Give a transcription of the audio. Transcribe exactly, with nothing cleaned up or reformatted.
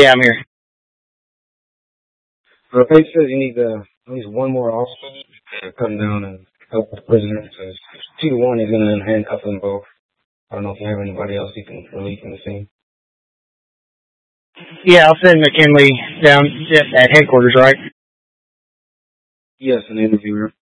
Yeah, I'm here. Well, Page says you need uh, at least one more officer to come down and help the prisoner. So two to one, he's going to handcuff them both. I don't know if you have anybody else you can release from the scene. Yeah, I'll send McKinley down at headquarters, right? Yes, an interviewer.